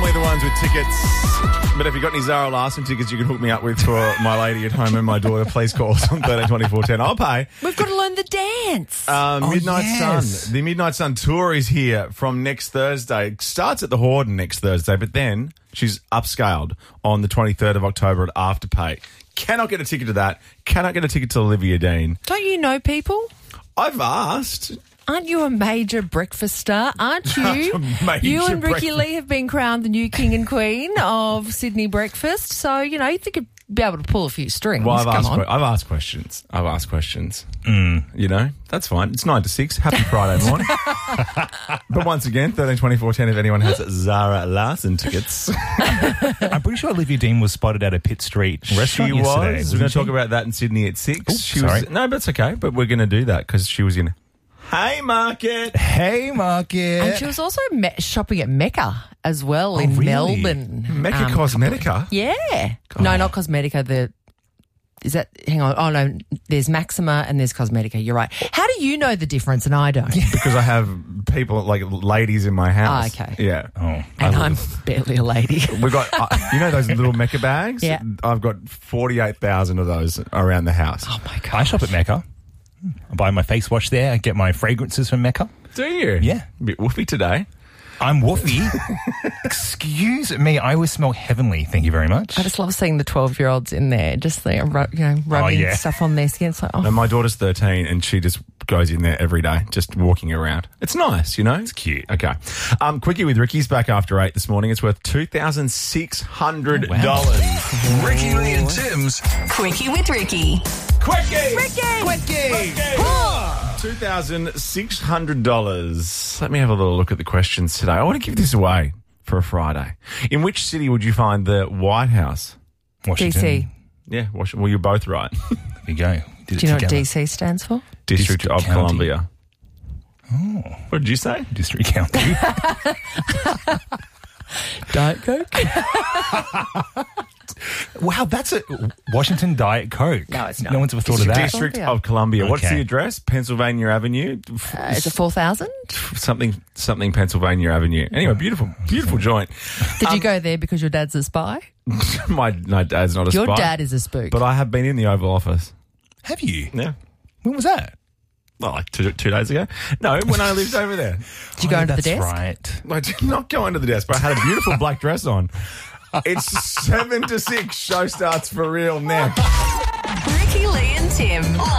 normally the ones with tickets. But if you've got any Zara Larson tickets you can hook me up with for my lady at home and my daughter, please call us on 132410. I'll pay. We've got to learn the dance. Midnight yes. Sun. The Midnight Sun tour is here from next Thursday. It starts at the Horden next Thursday, but then she's upscaled on the 23rd of October at Afterpay. Cannot get a ticket to that. Cannot get a ticket to Olivia Dean. Don't you know people? I've asked. Aren't you a major breakfast star? Aren't you? Major You and Ricky breakfast- Lee have been crowned the new king and queen of Sydney breakfast. So, you know, you think you'd be able to pull a few strings. Well, Come on. I've asked questions. You know, that's fine. It's 9 to 6. Happy Friday morning. But once again, 132410 if anyone has Zara Larson tickets. I'm pretty sure Olivia Dean was spotted at a Pitt Street restaurant She yesterday. was. We're going wasn't to she? talk about that in Sydney at 6. Oops, She sorry. was. No, but it's okay. But we're going to do that because she was in Haymarket. Hey, Market. And she was also shopping at Mecca as well in really? Melbourne. Mecca Cosmetica. Yeah. No, not Cosmetica. Hang on. Oh, no. There's Maxima and there's Cosmetica. You're right. How do you know the difference and I don't? Because I have people, like ladies in my house. Ah, okay. Yeah. Oh. And I'm barely a lady. We've got, you know those little Mecca bags? Yeah. I've got 48,000 of those around the house. Oh, my God. I shop at Mecca. I buy my face wash there. I get my fragrances from Mecca. Do you? Yeah. A bit woofy today. I'm woofy. Excuse me. I always smell heavenly. Thank you very much. I just love seeing the 12-year-olds in there, just rubbing yeah. stuff on their skin. It's like, And my daughter's 13 and she just goes in there every day, just walking around. It's nice, you know? It's cute. Okay. Quickie with Ricky's back after 8 this morning. It's worth $2,600. Oh, wow. Ricky Lee and Tim's Quickie with Ricky. Quickie! Ricky! $2,600. Let me have a little look at the questions today. I want to give this away for a Friday. In which city would you find the White House? Washington. DC. Yeah, Washington. Well, you're both right. There you go. Did Do you know what together. DC stands for? District of County. Columbia. Oh. What did you say? District County. Diet Coke? Wow, that's a Washington Diet Coke. No, it's not. No one's ever thought of that. District of Columbia. What's Okay. the address? Pennsylvania Avenue. Is it 4,000? Something Pennsylvania Avenue. Anyway, beautiful joint. Did you go there because your dad's a spy? My dad's not a Your spy. dad is a spook. But I have been in the Oval Office. Have you? Yeah. When was that? Well, like two days ago. No, when I lived over there. Did you go into the that's desk? right. I did not go under the desk, but I had a beautiful black dress on. It's 7 to 6. Show starts for real now. Ricky Lee and Tim.